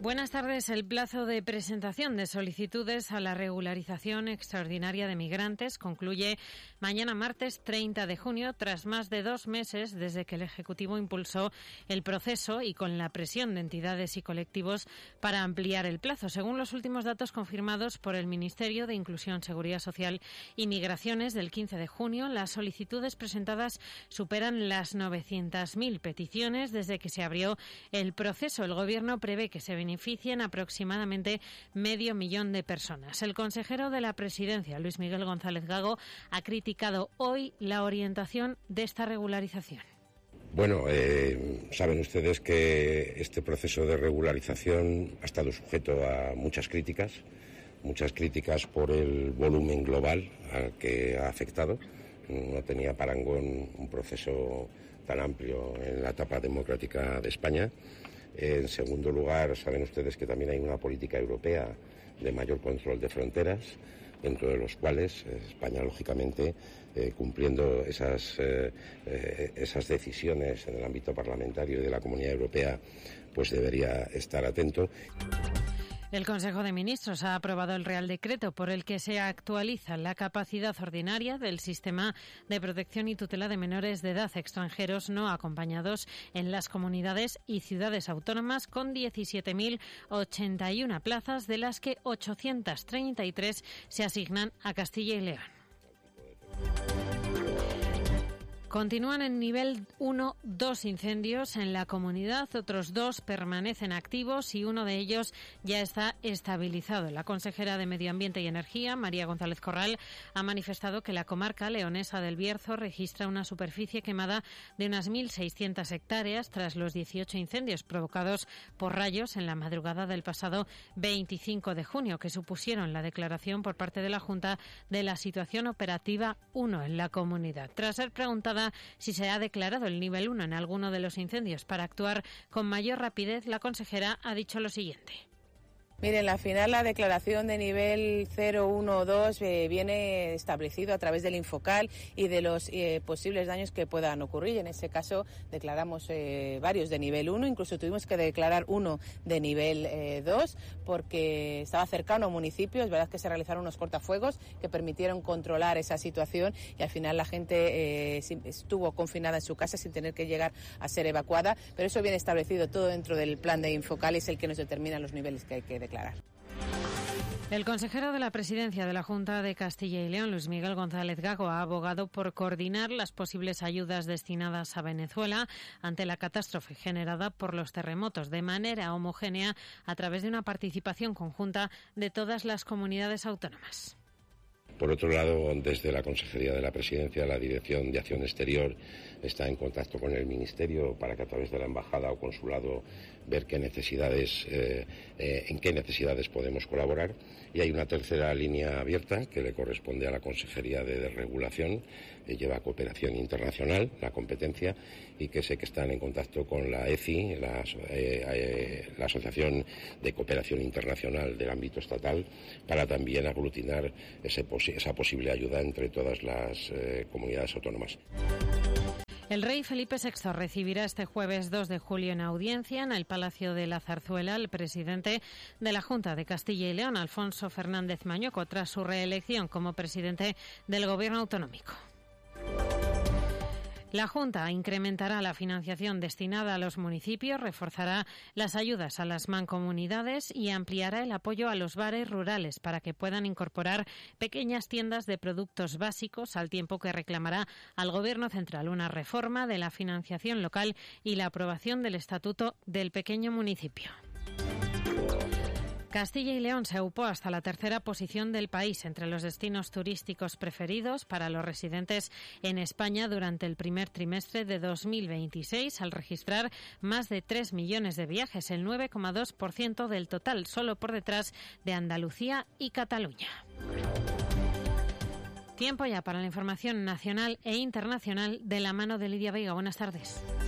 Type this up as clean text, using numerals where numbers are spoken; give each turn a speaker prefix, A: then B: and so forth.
A: Buenas tardes. El plazo de presentación de solicitudes a la regularización extraordinaria de migrantes concluye mañana martes 30 de junio, tras más de 2 meses desde que el Ejecutivo impulsó el proceso y con la presión de entidades y colectivos para ampliar el plazo. Según los últimos datos confirmados por el Ministerio de Inclusión, Seguridad Social y Migraciones del 15 de junio, las solicitudes presentadas superan las 900.000 peticiones desde que se abrió el proceso. El Gobierno prevé que se beneficien aproximadamente 500.000 de personas. El consejero de la Presidencia, Luis Miguel González Gago, ha criticado hoy la orientación de esta regularización.
B: Bueno, saben ustedes que este proceso de regularización ha estado sujeto a muchas críticas por el volumen global al que ha afectado. No tenía parangón un proceso tan amplio en la etapa democrática de España. En segundo lugar, saben ustedes que también hay una política europea de mayor control de fronteras, dentro de los cuales España, lógicamente, cumpliendo esas decisiones en el ámbito parlamentario y de la Comunidad Europea, pues debería estar atento.
A: El Consejo de Ministros ha aprobado el Real Decreto por el que se actualiza la capacidad ordinaria del sistema de protección y tutela de menores de edad extranjeros no acompañados en las comunidades y ciudades autónomas, con 17.081 plazas, de las que 833 se asignan a Castilla y León. Continúan en nivel 1 2 incendios en la comunidad, otros 2 permanecen activos y uno de ellos ya está estabilizado. La consejera de Medio Ambiente y Energía, María González Corral, ha manifestado que la comarca leonesa del Bierzo registra una superficie quemada de unas 1.600 hectáreas tras los 18 incendios provocados por rayos en la madrugada del pasado 25 de junio, que supusieron la declaración por parte de la Junta de la situación operativa 1 en la comunidad. Tras ser preguntada si se ha declarado el nivel 1 en alguno de los incendios para actuar con mayor rapidez, la consejera ha dicho lo siguiente.
C: Miren, al final la declaración de nivel 0, 1 o 2 viene establecido a través del Infocal y de los posibles daños que puedan ocurrir. En ese caso declaramos varios de nivel 1, incluso tuvimos que declarar uno de nivel 2 porque estaba cercano a un municipio. Es verdad que se realizaron unos cortafuegos que permitieron controlar esa situación y al final la gente estuvo confinada en su casa sin tener que llegar a ser evacuada, pero eso viene establecido todo dentro del plan de Infocal y es el que nos determina los niveles que hay que declarar.
A: El consejero de la Presidencia de la Junta de Castilla y León, Luis Miguel González Gago, ha abogado por coordinar las posibles ayudas destinadas a Venezuela ante la catástrofe generada por los terremotos de manera homogénea a través de una participación conjunta de todas las comunidades autónomas.
B: Por otro lado, desde la Consejería de la Presidencia, la Dirección de Acción Exterior está en contacto con el Ministerio para que a través de la Embajada o Consulado ver en qué necesidades podemos colaborar. Y hay una tercera línea abierta que le corresponde a la Consejería de Regulación, que lleva cooperación internacional, la competencia, y que sé que están en contacto con la ECI, la Asociación de Cooperación Internacional del ámbito estatal, para también aglutinar esa posible ayuda entre todas las comunidades autónomas.
A: El rey Felipe VI recibirá este jueves 2 de julio en audiencia en el Palacio de la Zarzuela al presidente de la Junta de Castilla y León, Alfonso Fernández Mañueco, tras su reelección como presidente del Gobierno autonómico. La Junta incrementará la financiación destinada a los municipios, reforzará las ayudas a las mancomunidades y ampliará el apoyo a los bares rurales para que puedan incorporar pequeñas tiendas de productos básicos, al tiempo que reclamará al Gobierno central una reforma de la financiación local y la aprobación del Estatuto del Pequeño Municipio. Castilla y León se aupó hasta la tercera posición del país entre los destinos turísticos preferidos para los residentes en España durante el primer trimestre de 2026, al registrar más de 3 millones de viajes, el 9,2% del total, solo por detrás de Andalucía y Cataluña. Tiempo ya para la información nacional e internacional de la mano de Lidia Veiga. Buenas tardes.